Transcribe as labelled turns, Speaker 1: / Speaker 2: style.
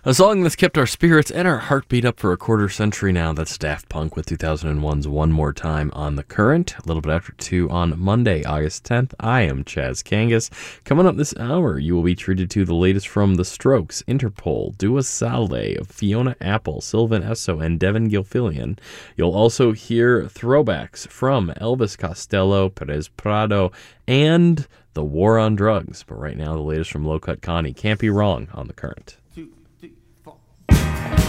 Speaker 1: A song that's kept our spirits and our heartbeat up for a quarter century now. That's Daft Punk with 2001's One More Time on The Current. A little bit after 2 on Monday, August 10th. I am Chaz Kangas. Coming up this hour, you will be treated to the latest from The Strokes, Interpol, Dua Saleh, Fiona Apple, Sylvan Esso, and Devin Gilfillian. You'll also hear throwbacks from Elvis Costello, Perez Prado, and the war on drugs. But right now, the latest from Low Cut Connie. Can't be wrong on The Current.